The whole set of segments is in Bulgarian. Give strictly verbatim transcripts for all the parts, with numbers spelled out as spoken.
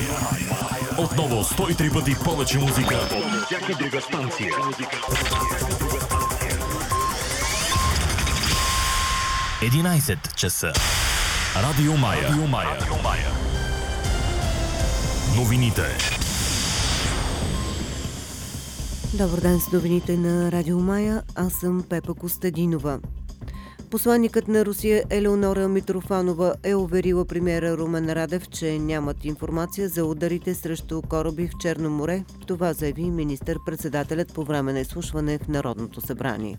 Отново сто и три пъти повече музика от всяка друга станция. единайсет часа. Радио Мая. Радио Мая. Радио Мая. Новините. Добър ден с новините на Радио Мая. Аз съм Пепа Костадинова. Посланникът на Русия Елеонора Митрофанова е уверила премиера Румен Радев, че нямат информация за ударите срещу кораби в Черно море. Това заяви министър-председателят по време на изслушване в Народното събрание.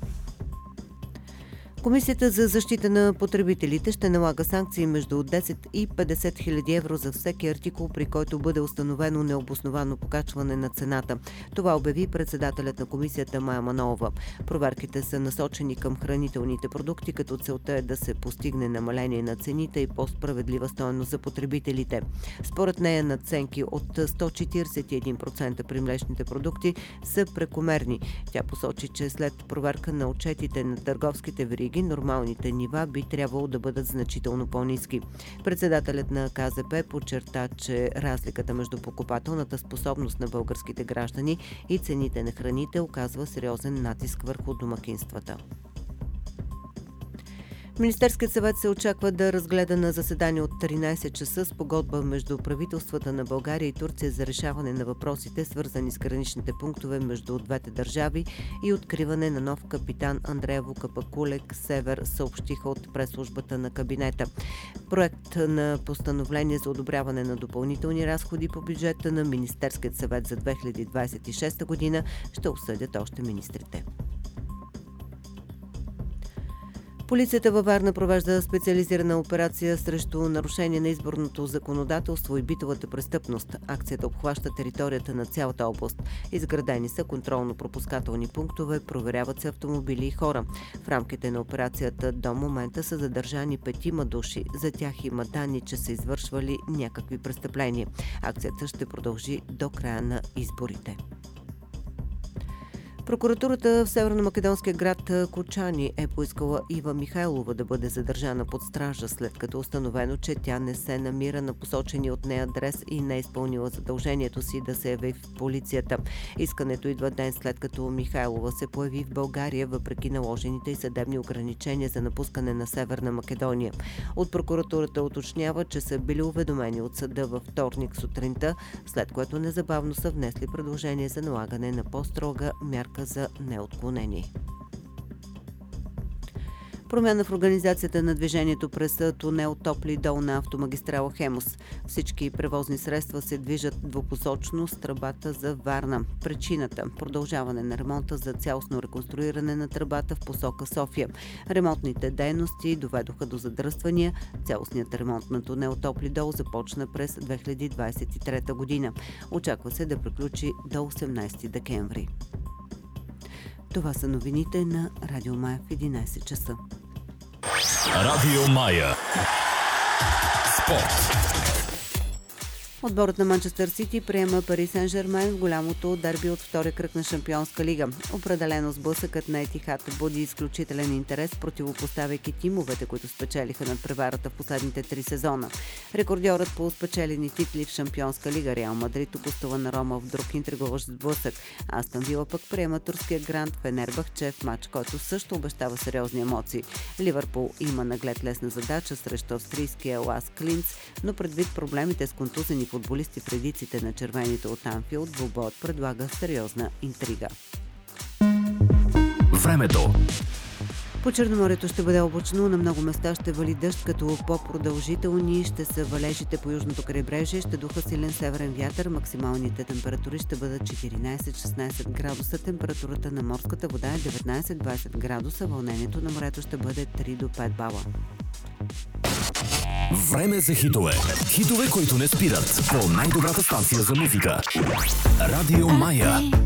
Комисията за защита на потребителите ще налага санкции между десет и петдесет хиляди евро за всеки артикул, при който бъде установено необосновано покачване на цената. Това обяви председателят на комисията Мая Манолова. Проверките са насочени към хранителните продукти, като целта е да се постигне намаление на цените и по-справедлива стойност за потребителите. Според нея надценки от сто четиридесет и един процента при млечните продукти са прекомерни. Тя посочи, че след проверка на отчетите на търговските вериги, нормалните нива би трябвало да бъдат значително по-ниски. Председателят на К З П подчерта, че разликата между покупателната способност на българските граждани и цените на храните оказва сериозен натиск върху домакинствата. Министерският съвет се очаква да разгледа на заседание от тринайсет часа спогодба между правителствата на България и Турция за решаване на въпросите, свързани с граничните пунктове между двете държави и откриване на нов капитан. Андрея Вукапакулек Север съобщиха от пресслужбата на кабинета. Проект на постановление за одобряване на допълнителни разходи по бюджета на Министерският съвет за две хиляди двадесет и шеста година ще обсъдят още министрите. Полицията във Варна провежда специализирана операция срещу нарушение на изборното законодателство и битовата престъпност. Акцията обхваща територията на цялата област. Изградени са контролно-пропускателни пунктове, проверяват се автомобили и хора. В рамките на операцията до момента са задържани петима души. За тях има данни, че са извършвали някакви престъпления. Акцията ще продължи до края на изборите. Прокуратурата в северно-македонския град Кочани е поискала Ива Михайлова да бъде задържана под стража, след като установено, че тя не се намира на посочения от нея адрес и не е изпълнила задължението си да се яви в полицията. Искането идва ден след като Михайлова се появи в България, въпреки наложените и съдебни ограничения за напускане на Северна Македония. От прокуратурата уточнява, че са били уведомени от съда във вторник сутринта, след което незабавно са внесли предложение за налагане на по-строга мярка за неотклонение. Промяна в организацията на движението през тунел Топли дол на автомагистрала Хемус. Всички превозни средства се движат двупосочно с тръбата за Варна. Причината – продължаване на ремонта за цялостно реконструиране на тръбата в посока София. Ремонтните дейности доведоха до задръствания. Цялостният ремонт на тунел Топли дол започна през две хиляди двадесет и трета година. Очаква се да приключи до осемнайсети декември. Това са новините на Радио Мая в единайсет часа. Радио Мая. Спорт. Отборът на Манчестър Сити приема Пари Сен-Жермен в голямото дерби от втория кръг на Шампионска лига. Определено сблъсъкът на Етихад буди изключителен интерес, противопоставяйки тимовете, които спечелиха над преварата в последните три сезона. Рекордьорът по спечелени титли в Шампионска лига Реал Мадрид гостува на Рома в друг интригуващ сблъсък. Астън Вила пък приема турския гранд Фенербахче в матч, който също обещава сериозни емоции. Ливърпул има наглед лесна задача срещу австрийския Лас Клинц, но предвид проблемите с контузени футболисти в редиците на червените от Анфилд, двубоят предлага сериозна интрига. Времето. По Черноморието ще бъде облачно, на много места ще вали дъжд, като по-продължителни ще са валежите по южното крайбрежие, ще духа силен северен вятър, максималните температури ще бъдат четиринайсет-шестнайсет градуса, температурата на морската вода е деветнайсет-двайсет градуса, вълнението на морето ще бъде три до пет бала. Време за хитове. Хитове, които не спират по най-добрата станция за музика. Радио Мая.